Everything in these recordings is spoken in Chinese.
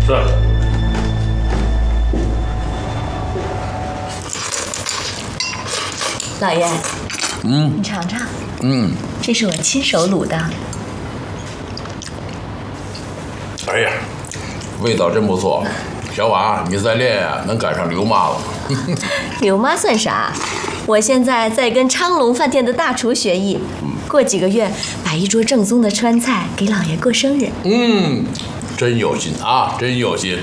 是。 老爷，你尝尝。这是我亲手卤的。 哎呀，味道真不错。小婉，你再练呀，能赶上刘妈了。 刘妈算啥？我现在在跟昌隆饭店的大厨学艺，过几个月把一桌正宗的川菜给老爷过生日。 真有心啊，真有心。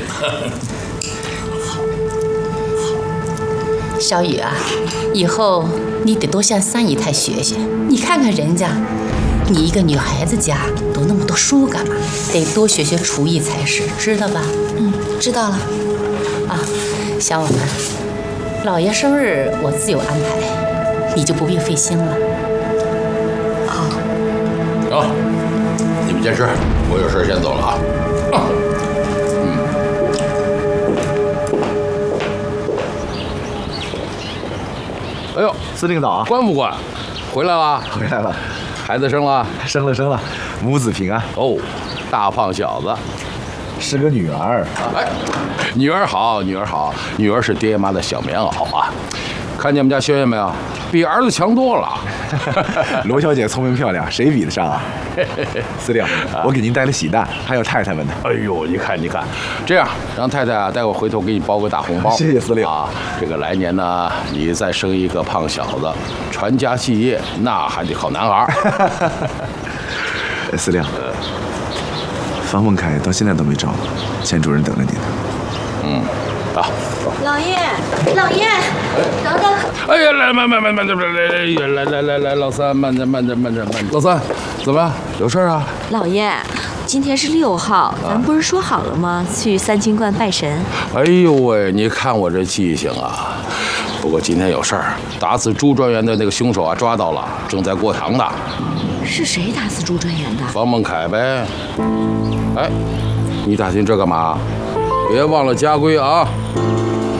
小雨啊，以后你得多向三姨太学学。你看看人家，你一个女孩子家读那么多书干嘛？得多学学厨艺才是，知道吧？ 知道了。 啊，小婉，老爷生日我自有安排，你就不必费心了。 好，你们先吃，我有事先走了啊。哎呦， 司令早啊！ 关不关？回来了？ 回来了， 孩子生了？ 生了，母子平安。 哦，大胖小子， 是个女儿。 哎，女儿好，女儿好，女儿是爹妈的小棉袄啊！看见我们家轩轩没有？比儿子强多了。 罗小姐聪明漂亮，谁比得上啊？司令，我给您带了喜蛋，还有太太们的。 哎呦，你看，这样让太太啊，待会回头给你包个大红包。 谢谢司令啊！这个来年呢，你再生一个胖小子，传家继业，那还得靠男孩。 司令，方孟凯到现在都没找，钱主任等着你呢。 啊。 老爷，等等。 哎呀，来，慢，来，老三，慢着，老三，怎么样？有事啊？ 老爷，今天是6号，咱不是说好了吗？去三清观拜神。 哎呦喂，你看我这记性啊！不过今天有事儿，打死朱专员的那个凶手啊，抓到了，正在过堂呢。 是谁打死朱专员的？ 方孟凯呗。哎，你打听这干嘛？别忘了家规啊！